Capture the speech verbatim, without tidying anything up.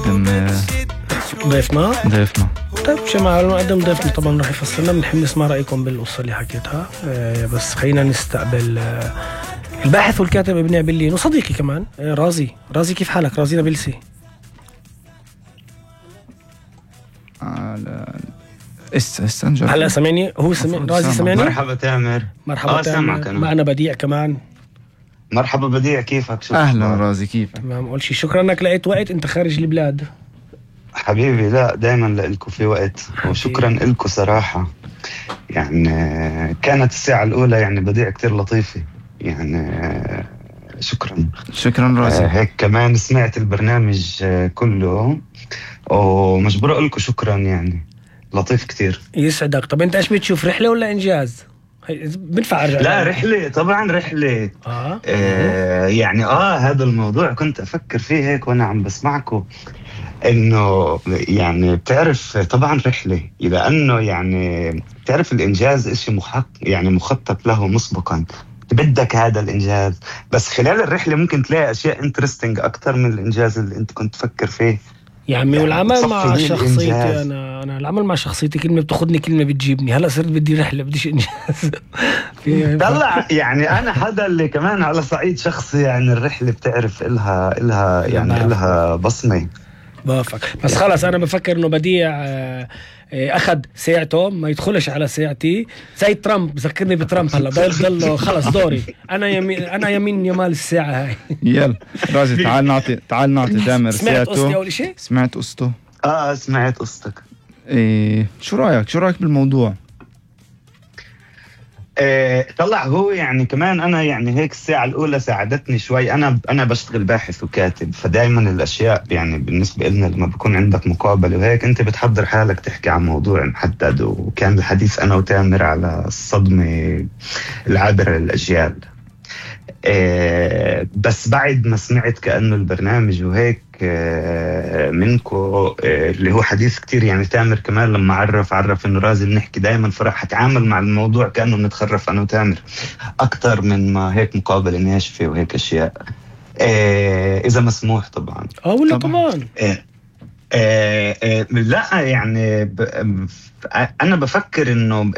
نقدم آه، ضيفنا ضيفنا. طيب جماعة نقدم ضيفنا طبعا راح يفصلنا. بنحب نسمع رأيكم بالقصة اللي حكيتها. آه، بس خلينا نستقبل آه، الباحث والكاتب ابن عبلين وصديقي كمان آه، رازي. رازي كيف حالك؟ رازي نابلسي. على اس اس نجرب. هلا سمعني؟ هو سمع رازي سامع. سمعني؟ مرحبا تامر. مرحبا آه سامعك أنا. معنا بديع كمان. مرحبا بديع، كيفك؟ شو اهلا أخبارك؟ رازي كيف؟ تمام. أول شيء شكرا انك لقيت وقت انت خارج البلاد. حبيبي، لا دايما لكم في وقت، وشكرا لكم صراحة. يعني آه، كانت الساعة الأولى يعني بديع كتير لطيفة يعني. آه، شكرا. شكرا آه، رازي. هيك كمان سمعت البرنامج آه، كله، ومجبور أقول لكم شكرا، يعني لطيف كتير. يسعدك. طب انت ايش بتشوف، رحلة ولا انجاز؟ هي- بدفع ارجع. لا رحلة طبعا، رحلة. اه آه يعني اه هذا الموضوع كنت افكر فيه هيك وانا عم بسمعكم، انه يعني بتعرف طبعا رحلة، لانه يعني بتعرف الانجاز اشي محقق، يعني مخطط له مسبقا، بدك هذا الانجاز، بس خلال الرحلة ممكن تلاقي اشياء انترستنج اكتر من الانجاز اللي انت كنت تفكر فيه. يا عمي، يعني والعمل مع بتصفي شخصيتي الإنجاز. انا انا العمل مع شخصيتي كلمه بتاخذني كلمه بتجيبني. هلا صرت بدي رحله بديش انجاز. في طلع يعني انا حدا اللي كمان على صعيد شخصي، يعني الرحلة بتعرف إلها إلها يعني بعرف. إلها بصمة. بوافق. بس خلص انا بفكر انه بديع آه، آه، اخذ ساعته ما يدخلش على ساعتي زي ترامب. بذكرني بترامب. هلا ضل ضل خلص دوري انا يمين انا يمين يمال الساعه هاي. يلا رازي تعال نعطي تعال نعطي تامر سمعت قصتي ساعته. اول شيء؟ سمعت قصته. اه سمعت قصتك. إيه شو رايك شو رايك بالموضوع؟ آه طلع هو يعني كمان انا يعني هيك الساعة الاولى ساعدتني شوي. انا انا بشتغل باحث وكاتب، فدايما الاشياء يعني بالنسبة لنا لما بكون عندك مقابلة وهيك انت بتحضر حالك تحكي عن موضوع محدد، وكان الحديث انا وتامر على الصدمة العابرة للاجيال. آه بس بعد ما سمعت كأنه البرنامج وهيك آه منكو آه اللي هو حديث كتير، يعني تامر كمان لما عرف عرف انه رازي بنحكي دايما، فرح اتعامل مع الموضوع كأنه بنتخرف انا وتامر اكتر من ما هيك مقابلة ناشفة وهيك اشياء. آه اذا مسموح طبعا. اه ولا طبعاً. كمان آه آه آه لا يعني ب- آه، انا بفكر انه